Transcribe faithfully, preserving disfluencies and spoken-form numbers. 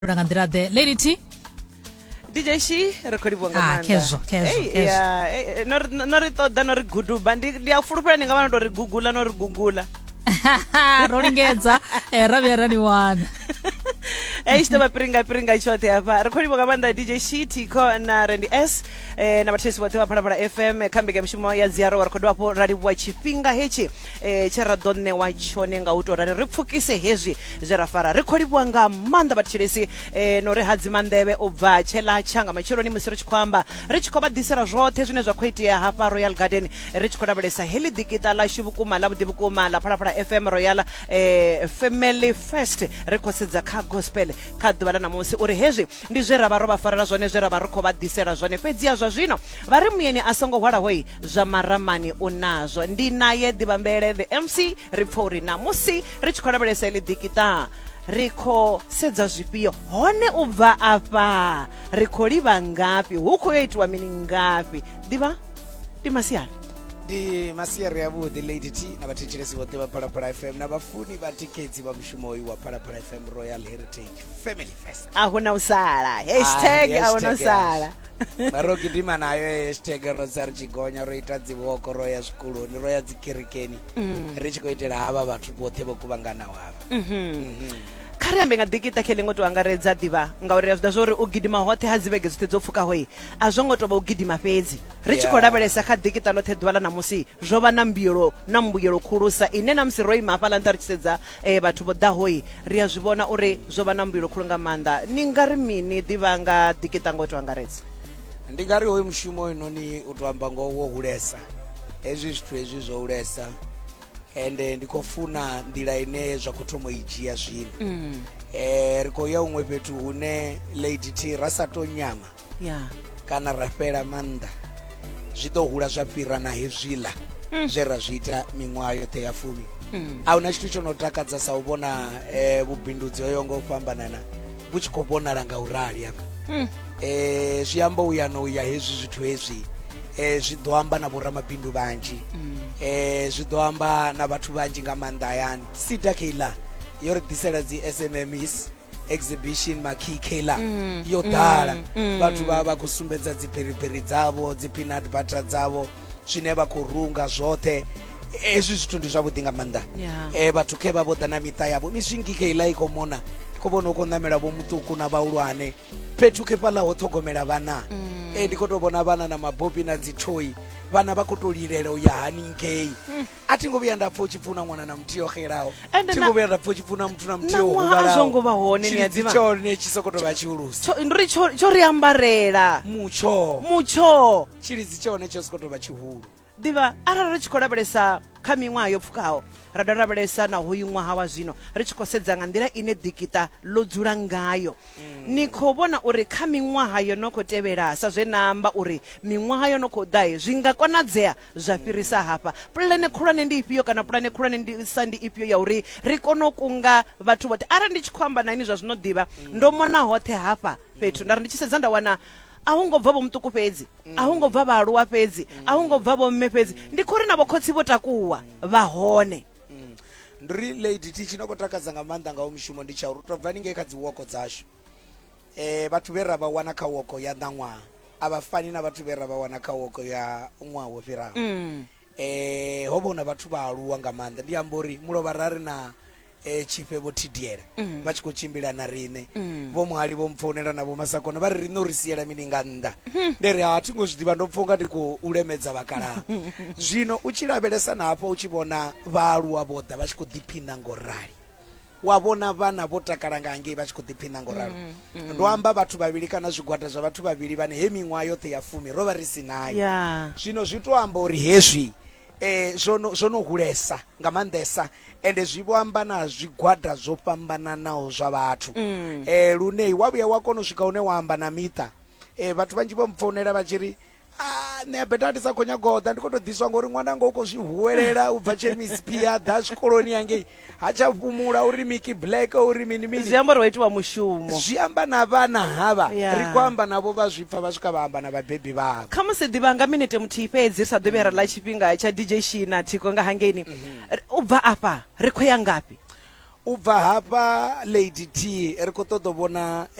Rangandirade Lady T D J Shi rekodi bonga ah manda kezo kezo hey ya no no ri toda no ri guduba ndi ndi afulufela ninga vana ndo ri gugula no ri gugula rolingedza ravyarani wana eh staba piringa piringa chote hapa rekodi bonga manda D J Shi tiko na Randy S eh na batesi wote wa para F M kambege mshimo ya ziaro rekodi wapo rali wa chipinga hechi eh chera donne wa chone nga uto rali ripfukise hezwi zera fara rekodi bonga manda batchiresi eh no re hadzimandebe ubva chela changa machiro ni musiro chikwamba richikoba disera zvote zvine zvakhoitia hapa Royal Garden richikoda balesa heli dikita la shivukuma la budibukuma la para para F M Royal eh Family First rekosedza ka gospel ka duvha na musi uri hezwi ndi zwe rava roba farela zwone zwe rava rikho vha disera zwone fhedzia zwa zwino vari muyeni asongo hwala hoi zwa maramani unazwo ndi naye divambele the M C ripfori na musi richikoda balesa heli dikita rikho sedza zwifio hone ubva apa rikho liva ngapi huko yaitwa mini ngapi diva dimasiyana di masiyari yavhuḓi Lady T na vhathetshelesi vhoṱhe vha Phalaphala F M na vhafuni vha tikedzi vha mushumo uyu wa Phalaphala F M Royal Heritage Family First ahuna usala hashtag ahuna usala maro gidima nayo hashtag ro tsari chigonya ro ita dzivoko ro ya zwikoloni ro ya dzikerekeni ri tshi khou itela hava vhathu vhoṱhe vho kuvhangana wavha khari ambe nga dikita khele ngo to angaredza diva ngauri yazida zori u gidima hoṱhe ha dzivege zwoṱhe dzo pfuka hoi a zwo ngo to vha u gidima fhedzi ri tshi khou lavhelesa kha dikita ḽoṱhe ḓuvha ḽa namusi zwo vha na mbuyelo na mbuyelo khulusa ine na musi ro ima hafhaḽa nṱha ri tshi sedza eh vhathu vho ḓa hoi ri a zwi vhona uri zwo vha na mbuyelo khulu nga maanḓa ni nga ri mini diva nga dikita ngo to angaredza ndi nga ri hoyu mushumo inoni u to amba ngo wo hulesa hezwi zwithu hezwi zwo hulesa ende ndi khou funa nḓila ine zwa khou thoma i dzhia zwino eh ri khou ya huṅwe fhethu hune Lady T ra sa to nyama ya kana ra fhela maanḓa zwi ḓo hula zwa fhira na hezwiḽa zwe ra zwi ita miṅwaha yoṱhe ya fumi a huna tshithu tsho no takadza sa u vhona eh vhubindudzi hoyo ngo u fhambanana vhu tshi khou vhonala nga u rali hafha eh zwi amba u ya no ya hezwi zwithu hezwi eh zwi ḓo amba na vhoramabindu vhanzhi eh zwi ḓo amba na vhathu vhanzhi nga maanḓa hayani sida kila yo ri ḓisela dzi S M M Es exhibition makhi kila yo ḓala vhathu vha vha khou sumbedza dzi periperi dzavho dzi peanut butter dzavho zwine vha khou runga zwoṱhe ezwi zwithu ndi zwavhuḓi nga maanḓa eh vhathu khe vha vho ḓa na miṱa yavho miswingi kila i khou mona khou vhona u khou ṋamela vho muṱuku na vhahulwane fhethu khe fhaḽa ho ṱhogomela vhana eh ndi khou tou vhona vhana na mabopi na dzi toy vhana vha khou tou lilela u ya haningei a thi ngo vhuya nda pfha u tshi pfuna ṅwana na muthu yo xelaho thi ngo vhuya nda pfha u tshi pfuna muthu na muthu yo huvhalaho zwo ngo vha hone ni adziva tshone tshi sokoto vha tshihulusa nduri tsho tsho ri ambarela mutsho mutsho tshilidzi tshone tsho sokoto vha tshihulu diva arali ri tshi khou lavhelesa kha miṅwaha yo pfukaho ra dovha lavhelesa na hoyu ṅwaha wa zwino ri tshi khou sedza nga nḓila ine dikita ḽo dzula ngayo ni khou vhona uri kha miṅwaha yo no khou tevhela sa zwe na amba uri miṅwaha yo no khou ḓahe zwi nga konadzea zwa fhirisa hafha pulane khulwane ndi ifhio kana pulane khulwane ndi sa ndi ifhio ya uri ri kone u kunga vhathu vhoṱhe arali ndi tshi khou amba na ini zwa zwino ḓivha ndo mona hoṱhe hafha fhethu nda ri ndi tshi sedza nda wana a hu ngo bva vho muṱuku fhedzi a hu ngo bva vhaaluwa fhedzi a hu ngo bva vho mme fhedzi ndi khou ri na vhokhotsi vho takuwa vha hone ndiri Lady T tshi no khou takadza nga maanḓa nga u mushumo ndi tsha uri u tou bva ningei kha dzi woko dzashu eh vhathu vhe ra vha wana kha woko ya ṋaṅwaha a vha fani na vhathu vhe ra vha wana kha woko ya ṅwaha wo fhiraho eh ho vhona vhathu vha aluwa nga maanḓa ndi amba uri mulovha ra ri na eh chife vho Thidiela vha tshi khou tshimbila na riṋe vho muhali vho mpfonela na vho Masakona vha ri riṋe uri siela mini nga nnḓa ndi ri a thi ngo zwi ḓivha ndo pfha unga ndi khou lemedza vhakalaha zwino u tshi lavhelesa na hafho u tshi vhona vhaaluwa vho ḓa vha tshi khou ḓiphina ngo rali wa vhona vhana vho takala nga hangei vha tshi khou ḓiphina ngo ralo ndo amba vhathu vhavhili kana zwigwada zwa vhathu vhavhili vhane he miṅwaha yoṱhe ya fumi ro vha ri si nayo zwino zwi to amba uri hezwi eh zwono zwono hulesa nga maanḓesa ende zwi vho amba na zwigwada zwo fhambananaho zwa vhathu eh lune wa vhuya wa kona u swika hune wa amba na miṱa eh vhathu vhanzhi vho mpfonela vha tshi ri ah ne beta ndi sa khou nyaga u ḓa ndi khou tou ḓiswa ngori ṅwana nga u khou zwi huwelela u bva Chemis P a ḓa zwikoloni hangei ha tsha fhumula uri Mickey Black uri mini mini zwi amba uri ho itiwa mushumo zwi amba na vhana havha ri khou amba navho vha zwi pfa vha swika vha amba na vhabebi vhavho kha musi ḓivha nga minute muthihi fhedzi ri sa ḓo vhuya ra ḽa tshifhinga tsha D J Shi na Thiko nga hangeini u bva afha ri khou ya ngafhi u bva hafha lady t ri khou ṱoḓa u vhona